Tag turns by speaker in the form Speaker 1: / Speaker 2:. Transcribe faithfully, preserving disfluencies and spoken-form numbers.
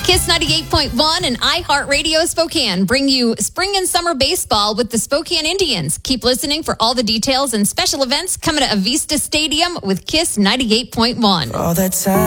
Speaker 1: Kiss ninety-eight point one and iHeartRadio Spokane bring you spring and summer baseball with the Spokane Indians. Keep listening for all the details and special events coming to Avista Stadium with Kiss ninety-eight point one.
Speaker 2: All that time.